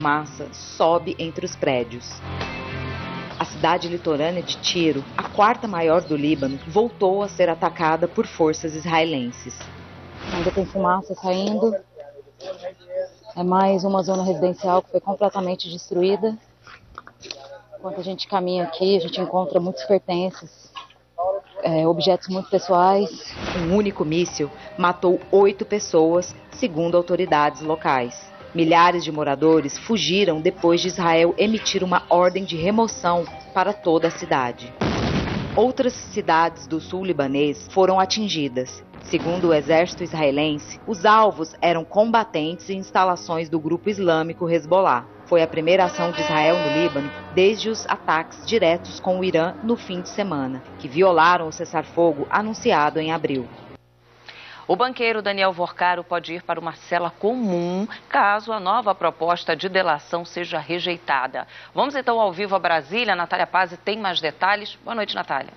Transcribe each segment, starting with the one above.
Fumaça sobe entre os prédios. A cidade litorânea de Tiro, a quarta maior do Líbano, voltou a ser atacada por forças israelenses. Ainda tem fumaça saindo. É mais uma zona residencial que foi completamente destruída. Enquanto a gente caminha aqui, a gente encontra muitos pertences, objetos muito pessoais. Um único míssil matou 8 pessoas, segundo autoridades locais. Milhares de moradores fugiram depois de Israel emitir uma ordem de remoção para toda a cidade. Outras cidades do sul libanês foram atingidas. Segundo o exército israelense, os alvos eram combatentes e instalações do grupo islâmico Hezbollah. Foi a primeira ação de Israel no Líbano desde os ataques diretos com o Irã no fim de semana, que violaram o cessar-fogo anunciado em abril. O banqueiro Daniel Vorcaro pode ir para uma cela comum caso a nova proposta de delação seja rejeitada. Vamos então ao vivo a Brasília. Natália Pazzi tem mais detalhes. Boa noite, Natália.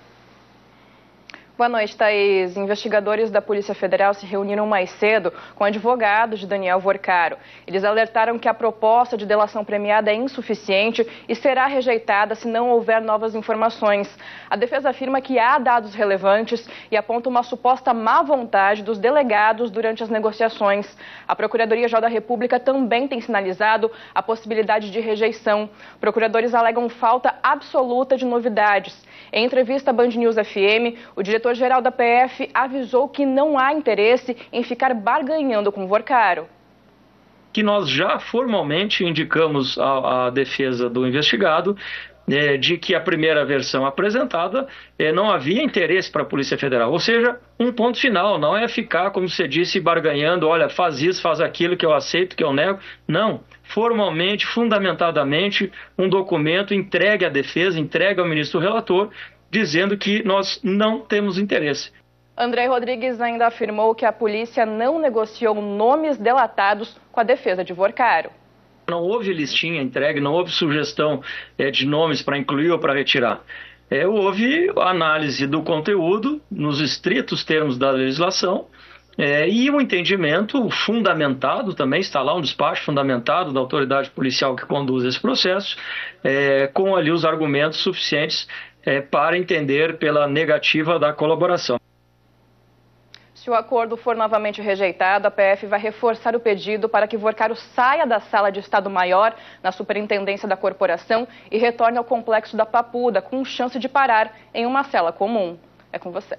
Boa noite, Thaís. Investigadores da Polícia Federal se reuniram mais cedo com advogados de Daniel Vorcaro. Eles alertaram que a proposta de delação premiada é insuficiente e será rejeitada se não houver novas informações. A defesa afirma que há dados relevantes e aponta uma suposta má vontade dos delegados durante as negociações. A Procuradoria-Geral da República também tem sinalizado a possibilidade de rejeição. Procuradores alegam falta absoluta de novidades. Em entrevista à Band News FM, o diretor-geral da PF avisou que não há interesse em ficar barganhando com Vorcaro. Que nós já formalmente indicamos à defesa do investigado de que a primeira versão apresentada não havia interesse para a Polícia Federal. Ou seja, um ponto final, não é ficar, como você disse, barganhando, olha, faz isso, faz aquilo, que eu aceito, que eu nego. Não, formalmente, fundamentadamente, um documento entregue à defesa, entregue ao ministro relator, dizendo que nós não temos interesse. André Rodrigues ainda afirmou que a polícia não negociou nomes delatados com a defesa de Vorcaro. Não houve listinha entregue, não houve sugestão de nomes para incluir ou para retirar. Houve análise do conteúdo nos estritos termos da legislação e um entendimento fundamentado, também está lá um despacho fundamentado da autoridade policial que conduz esse processo, com ali os argumentos suficientes para entender pela negativa da colaboração. Se o acordo for novamente rejeitado, a PF vai reforçar o pedido para que Vorcaro saia da sala de Estado-Maior na superintendência da corporação e retorne ao complexo da Papuda, com chance de parar em uma cela comum. É com vocês.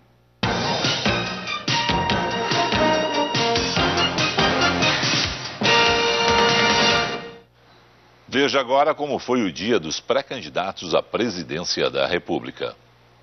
Veja agora como foi o dia dos pré-candidatos à presidência da República.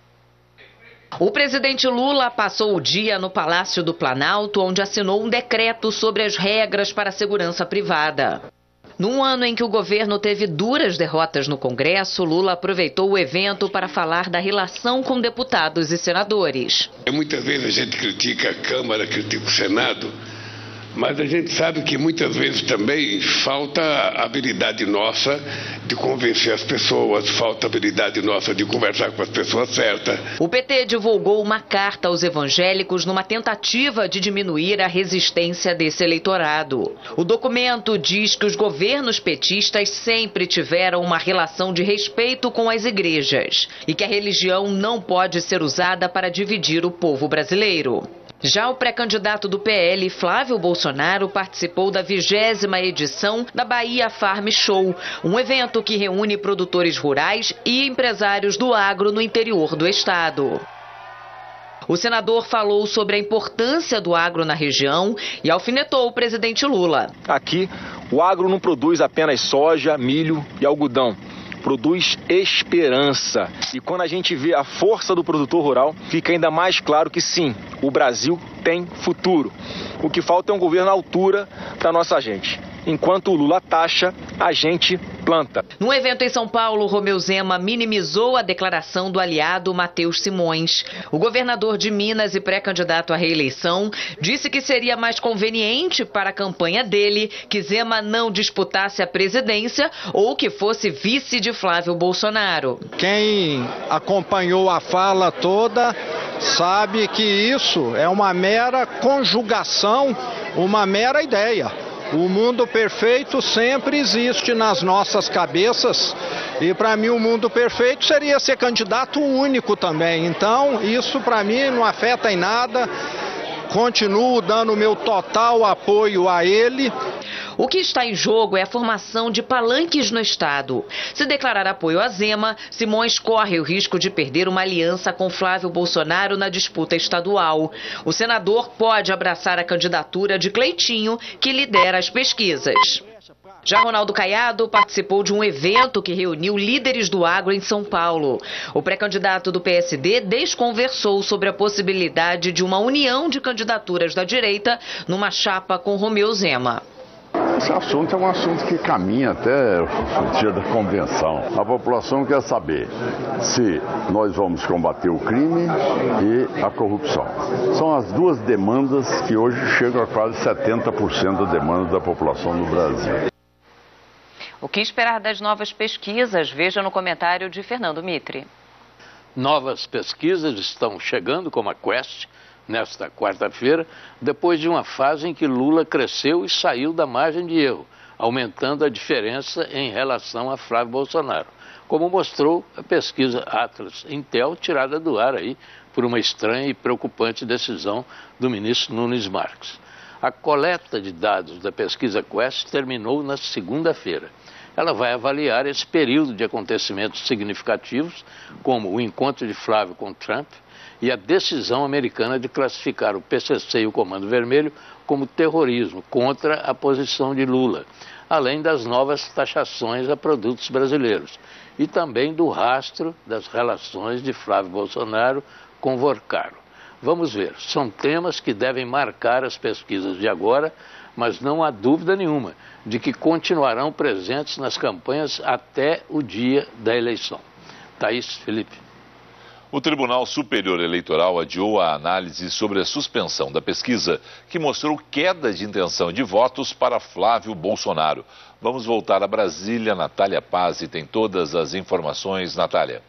O presidente Lula passou o dia no Palácio do Planalto, onde assinou um decreto sobre as regras para a segurança privada. Num ano em que o governo teve duras derrotas no Congresso, Lula aproveitou o evento para falar da relação com deputados e senadores. Muitas vezes a gente critica a Câmara, critica o Senado, mas a gente sabe que muitas vezes também falta habilidade nossa de convencer as pessoas, falta habilidade nossa de conversar com as pessoas certas. O PT divulgou uma carta aos evangélicos numa tentativa de diminuir a resistência desse eleitorado. O documento diz que os governos petistas sempre tiveram uma relação de respeito com as igrejas e que a religião não pode ser usada para dividir o povo brasileiro. Já o pré-candidato do PL, Flávio Bolsonaro, participou da 20ª edição da Bahia Farm Show, um evento que reúne produtores rurais e empresários do agro no interior do estado. O senador falou sobre a importância do agro na região e alfinetou o presidente Lula. Aqui, o agro não produz apenas soja, milho e algodão. Produz esperança. E quando a gente vê a força do produtor rural, fica ainda mais claro que sim, o Brasil tem futuro. O que falta é um governo à altura da nossa gente. Enquanto o Lula taxa, a gente planta. No evento em São Paulo, Romeu Zema minimizou a declaração do aliado Matheus Simões. O governador de Minas e pré-candidato à reeleição disse que seria mais conveniente para a campanha dele que Zema não disputasse a presidência ou que fosse vice de Flávio Bolsonaro. Quem acompanhou a fala toda sabe que isso é uma mera conjugação, uma mera ideia. O mundo perfeito sempre existe nas nossas cabeças e para mim o mundo perfeito seria ser candidato único também. Então isso para mim não afeta em nada, continuo dando o meu total apoio a ele. O que está em jogo é a formação de palanques no Estado. Se declarar apoio a Zema, Simões corre o risco de perder uma aliança com Flávio Bolsonaro na disputa estadual. O senador pode abraçar a candidatura de Cleitinho, que lidera as pesquisas. Já Ronaldo Caiado participou de um evento que reuniu líderes do agro em São Paulo. O pré-candidato do PSD desconversou sobre a possibilidade de uma união de candidaturas da direita numa chapa com Romeu Zema. Esse assunto é um assunto que caminha até o dia da convenção. A população quer saber se nós vamos combater o crime e a corrupção. São as duas demandas que hoje chegam a quase 70% da demanda da população no Brasil. O que esperar das novas pesquisas? Veja no comentário de Fernando Mitre. Novas pesquisas estão chegando, como a Quest, nesta quarta-feira, depois de uma fase em que Lula cresceu e saiu da margem de erro, aumentando a diferença em relação a Flávio Bolsonaro, como mostrou a pesquisa Atlas Intel, tirada do ar aí por uma estranha e preocupante decisão do ministro Nunes Marques. A coleta de dados da pesquisa Quest terminou na segunda-feira. Ela vai avaliar esse período de acontecimentos significativos, como o encontro de Flávio com Trump e a decisão americana de classificar o PCC e o Comando Vermelho como terrorismo contra a posição de Lula, além das novas taxações a produtos brasileiros e também do rastro das relações de Flávio Bolsonaro com Vorcaro. Vamos ver, são temas que devem marcar as pesquisas de agora, mas não há dúvida nenhuma de que continuarão presentes nas campanhas até o dia da eleição. Thaís, Felipe. O Tribunal Superior Eleitoral adiou a análise sobre a suspensão da pesquisa que mostrou queda de intenção de votos para Flávio Bolsonaro. Vamos voltar a Brasília. Natália Pazzi tem todas as informações. Natália.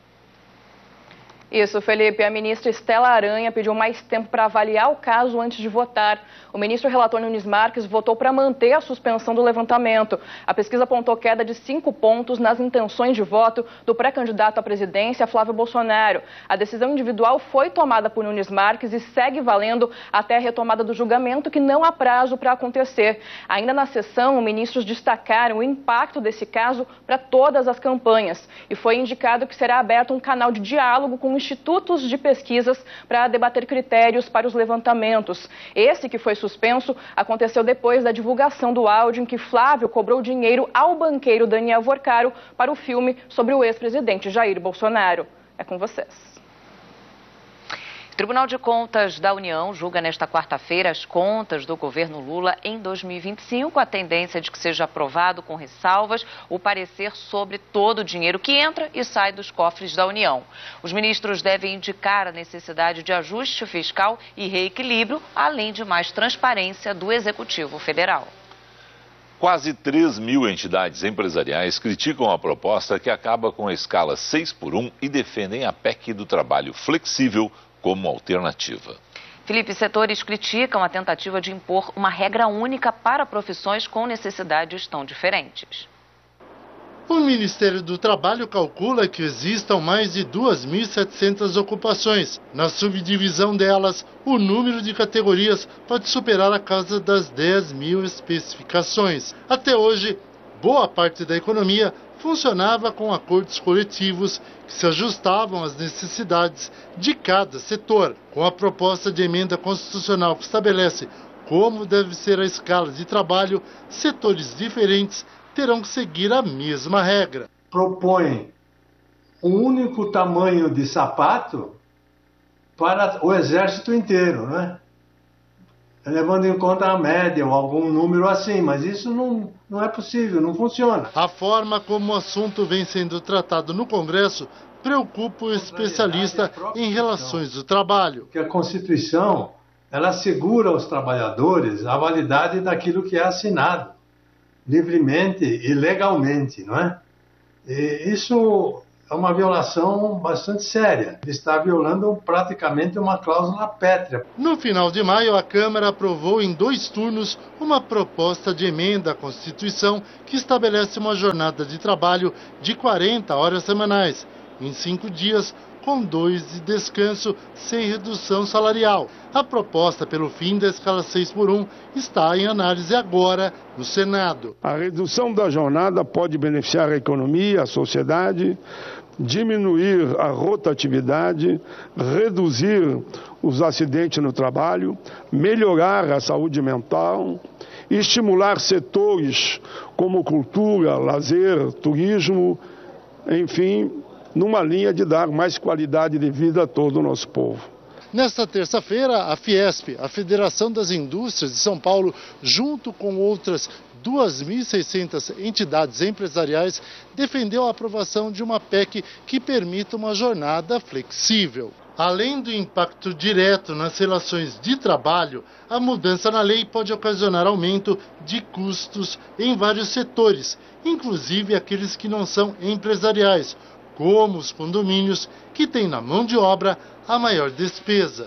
Isso, Felipe. A ministra Estela Aranha pediu mais tempo para avaliar o caso antes de votar. O ministro relator Nunes Marques votou para manter a suspensão do levantamento. A pesquisa apontou queda de 5 pontos nas intenções de voto do pré-candidato à presidência, Flávio Bolsonaro. A decisão individual foi tomada por Nunes Marques e segue valendo até a retomada do julgamento, que não há prazo para acontecer. Ainda na sessão, os ministros destacaram o impacto desse caso para todas as campanhas. E foi indicado que será aberto um canal de diálogo com institutos de pesquisas para debater critérios para os levantamentos. Esse que foi suspenso aconteceu depois da divulgação do áudio em que Flávio cobrou dinheiro ao banqueiro Daniel Vorcaro para o filme sobre o ex-presidente Jair Bolsonaro. É com vocês. O Tribunal de Contas da União julga nesta quarta-feira as contas do governo Lula em 2025, a tendência de que seja aprovado com ressalvas o parecer sobre todo o dinheiro que entra e sai dos cofres da União. Os ministros devem indicar a necessidade de ajuste fiscal e reequilíbrio, além de mais transparência do Executivo Federal. Quase 3 mil entidades empresariais criticam a proposta que acaba com a escala 6x1 e defendem a PEC do trabalho flexível como alternativa. Felipe, setores criticam a tentativa de impor uma regra única para profissões com necessidades tão diferentes. O Ministério do Trabalho calcula que existam mais de 2.700 ocupações. Na subdivisão delas, o número de categorias pode superar a casa das 10 mil especificações. Até hoje, boa parte da economia funcionava com acordos coletivos que se ajustavam às necessidades de cada setor. Com a proposta de emenda constitucional que estabelece como deve ser a escala de trabalho, setores diferentes terão que seguir a mesma regra. Propõe um único tamanho de sapato para o exército inteiro, né? Levando em conta a média ou algum número assim, mas isso não é possível, não funciona. A forma como o assunto vem sendo tratado no Congresso preocupa o especialista em relações do trabalho. Que a Constituição, ela assegura aos trabalhadores a validade daquilo que é assinado, livremente e legalmente, não é? E isso é uma violação bastante séria. Ele está violando praticamente uma cláusula pétrea. No final de maio, a Câmara aprovou em 2 turnos uma proposta de emenda à Constituição que estabelece uma jornada de trabalho de 40 horas semanais, em 5 dias, com 2 de descanso, sem redução salarial. A proposta pelo fim da escala 6x1 está em análise agora no Senado. A redução da jornada pode beneficiar a economia, a sociedade, diminuir a rotatividade, reduzir os acidentes no trabalho, melhorar a saúde mental, estimular setores como cultura, lazer, turismo, enfim, numa linha de dar mais qualidade de vida a todo o nosso povo. Nesta terça-feira, a Fiesp, a Federação das Indústrias de São Paulo, junto com outras 2.600 entidades empresariais, defendeu a aprovação de uma PEC que permita uma jornada flexível. Além do impacto direto nas relações de trabalho, a mudança na lei pode ocasionar aumento de custos em vários setores, inclusive aqueles que não são empresariais, como os condomínios, que têm na mão de obra a maior despesa.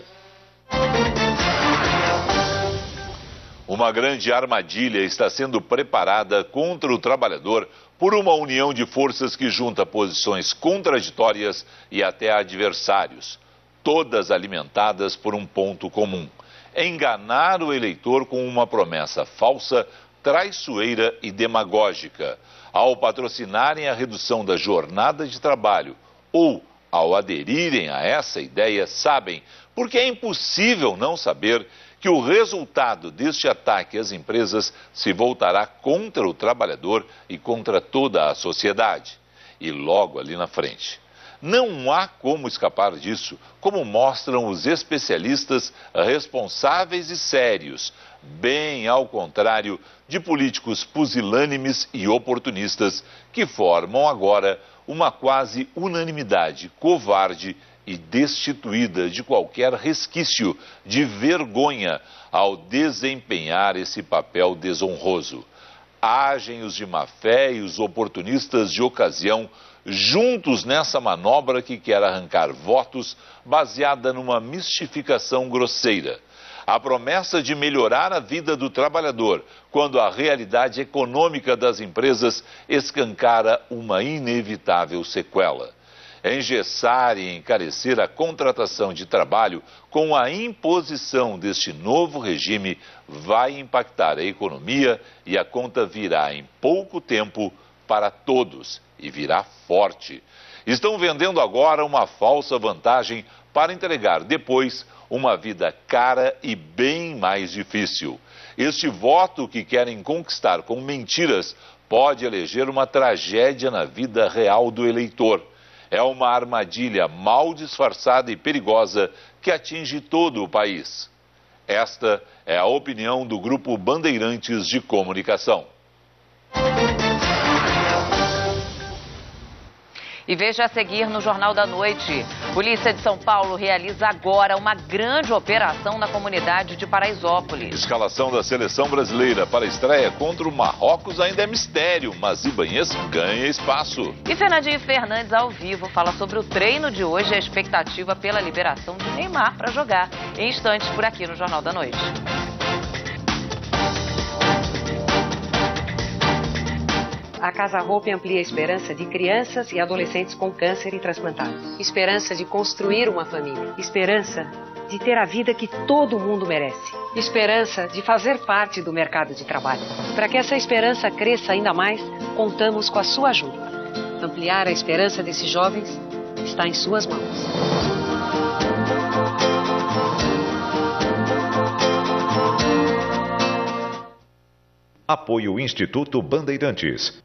Uma grande armadilha está sendo preparada contra o trabalhador por uma união de forças que junta posições contraditórias e até adversários, todas alimentadas por um ponto comum: enganar o eleitor com uma promessa falsa, traiçoeira e demagógica. Ao patrocinarem a redução da jornada de trabalho ou ao aderirem a essa ideia, sabem, porque é impossível não saber, que o resultado deste ataque às empresas se voltará contra o trabalhador e contra toda a sociedade. E logo ali na frente. Não há como escapar disso, como mostram os especialistas responsáveis e sérios, bem ao contrário de políticos pusilânimes e oportunistas que formam agora uma quase unanimidade covarde e destituída de qualquer resquício de vergonha ao desempenhar esse papel desonroso. Agem os de má fé e os oportunistas de ocasião juntos nessa manobra que quer arrancar votos baseada numa mistificação grosseira. A promessa de melhorar a vida do trabalhador, quando a realidade econômica das empresas escancara uma inevitável sequela. Engessar e encarecer a contratação de trabalho com a imposição deste novo regime vai impactar a economia e a conta virá em pouco tempo para todos e virá forte. Estão vendendo agora uma falsa vantagem para entregar depois uma vida cara e bem mais difícil. Este voto que querem conquistar com mentiras pode eleger uma tragédia na vida real do eleitor. É uma armadilha mal disfarçada e perigosa que atinge todo o país. Esta é a opinião do Grupo Bandeirantes de Comunicação. E veja a seguir no Jornal da Noite. Polícia de São Paulo realiza agora uma grande operação na comunidade de Paraisópolis. Escalação da seleção brasileira para a estreia contra o Marrocos ainda é mistério, mas Ibanez ganha espaço. E Fernandinho Fernandes ao vivo fala sobre o treino de hoje e a expectativa pela liberação de Neymar para jogar. Em instantes por aqui no Jornal da Noite. A Casa Hope amplia a esperança de crianças e adolescentes com câncer e transplantados. Esperança de construir uma família. Esperança de ter a vida que todo mundo merece. Esperança de fazer parte do mercado de trabalho. Para que essa esperança cresça ainda mais, contamos com a sua ajuda. Ampliar a esperança desses jovens está em suas mãos. Apoio Instituto Bandeirantes.